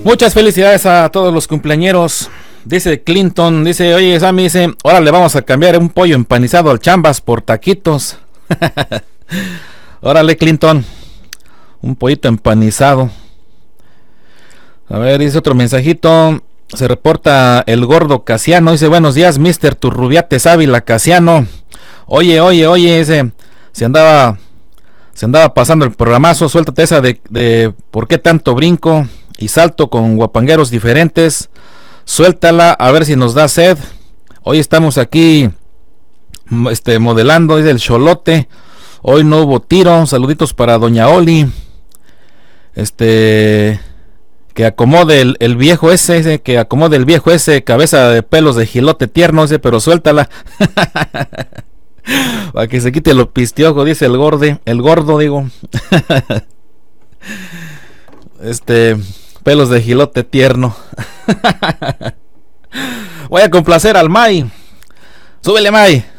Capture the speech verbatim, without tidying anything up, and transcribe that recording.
Muchas felicidades a todos los cumpleañeros. Dice Clinton, dice, oye Sammy, dice, ahora le vamos a cambiar un pollo empanizado al Chambas por taquitos. Órale Clinton, un pollito empanizado. A ver, dice otro mensajito. Se reporta el gordo Casiano, dice, buenos días, mister Turrubiates Ávila Casiano. Oye, oye, oye, ese se andaba se andaba pasando el programazo, suéltate esa de, de por qué tanto brinco y salto con guapangueros diferentes. Suéltala a ver si nos da sed. Hoy estamos aquí este modelando, dice el Cholote. Hoy no hubo tiro. Saluditos para Doña Oli. Este que acomode el, el viejo ese, ese, que acomode el viejo ese, cabeza de pelos de gilote tierno ese, pero suéltala. Para que se quite lo pistiojo, dice el gorde, el gordo digo. Este, pelos de gilote tierno. Voy a complacer al May. Súbele, May.